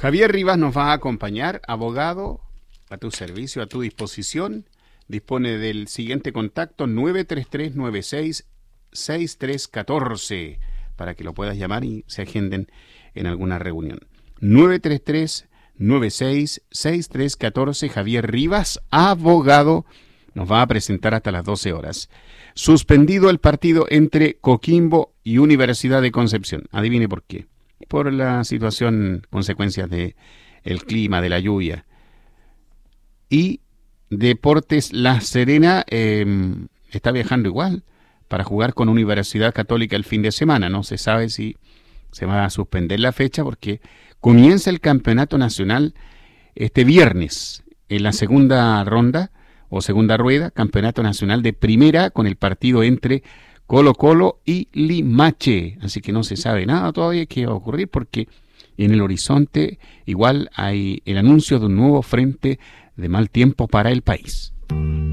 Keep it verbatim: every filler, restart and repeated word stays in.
Javier Rivas nos va a acompañar, abogado, a tu servicio, a tu disposición. Dispone del siguiente contacto, nueve tres tres nueve seis seis tres uno cuatro, para que lo puedas llamar y se agenden en alguna reunión. nueve tres tres nueve seis seis tres uno cuatro, Javier Rivas, abogado, nos va a presentar hasta las doce horas. Suspendido el partido entre Coquimbo y Universidad de Concepción. Adivine por qué. Por la situación, consecuencias de el clima, de la lluvia. Y Deportes La Serena eh, está viajando igual para jugar con Universidad Católica el fin de semana. No se sabe si se va a suspender la fecha porque comienza el campeonato nacional este viernes en la segunda ronda o segunda rueda, campeonato nacional de primera con el partido entre Colo Colo y Limache. Así que no se sabe nada todavía qué va a ocurrir porque en el horizonte igual hay el anuncio de un nuevo frente de mal tiempo para el país.